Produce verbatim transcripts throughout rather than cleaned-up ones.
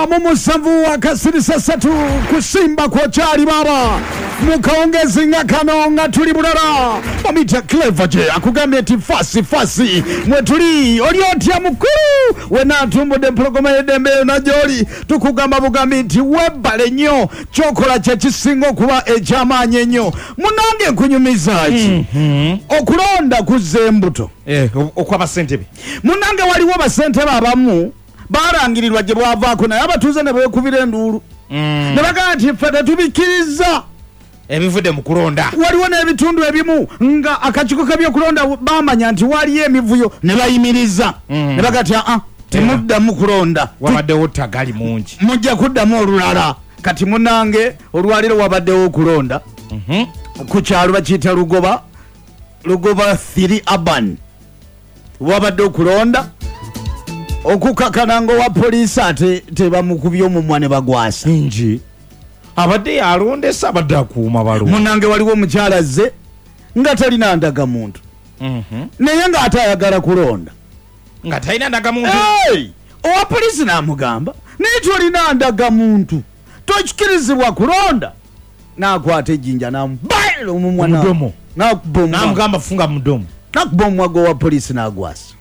na mumusavu akasirisa satu kusimba kwa chali baba mukaongezi nga kano nga tuli bulala mamita Clever je akugambye ati fasi fasi mwetuli oliotya mukulu wenatumbude mpologoma yedembe na joli tukugamba bugambi nti webale nnyo kyokola kyekisinga okuba ekyamanyi nnyo munange nkunyumizaaki mm-hmm. okulonda kuzza embuto eh, okwaba ssentebe munange waliwo basentebe abamu barangirirwa gye bwavaako naye abatuuze ne beekubira enduulu mm. ne bagamba nti ffe tetubikiriza ebivudde mu kulonda. Waliwo n'ebitundu ebimu nga akakiiko k'ebyokulonda bamanya nti waliyo emivuyo ne bayimiriza mm. ne bagati aa temuddamu kulonda wabaddewo tagali mungi mujja kuddamu olulala kati munange olwaliro wabaddewo okulonda mm-hmm. ku kyalo bakiyita lugoba lugoba three urban wabadde okulonda okukakana nga owa poliisi ate tebamukubye omumwa ne bagwasa nji abadde yalondesa abadde akuuma balonda munange waliwo omukyala azze nga talina ndagamuntu mm-hmm. naye ng'ate ayagala kulonda nga talina ndagamuntu hey! owa poliisi n'amugamba naye tolina ndagamuntu tokikirizibwa kulonda n'akwata ejjinja n'amubayira omumwa mudomo n'amugamba funga mudomo n'akuba omwago owa poliisi n'agwasa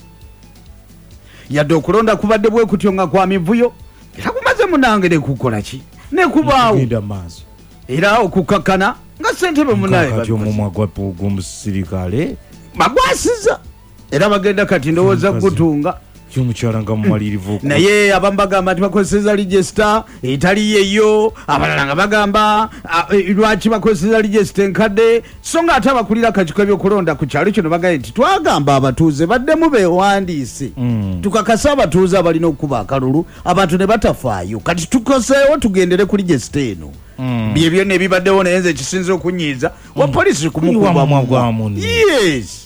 yadde okulonda kubadde bwe kutyo nga kwa mivuyo era kumaze munange ne kukola ki ne kubaawo era okukakana nga ssentebe munaye kati omumwa gw'omusirikale bagwasiza era bagenda kati ndowooza kutunga kyomukyala nga mumalirivu naye abamu bagamba nti bakozeseza register etali yeyo abalala nga bagamba lwaki bakozeseza register enkadde so nga ate abakulira akakiiko ebyokulonda ku kyalo kino bagambye nti twagamba abatuuze baddemu beewandiise mm. tukakasa abatuuze abalina okuba akalulu abantu ne batafaayo kati tukoseewo tugendere ku register eno mm. byebyo ne bibaddewo naye nze ekisinza okunyiiza wa poliisi kumukuba yes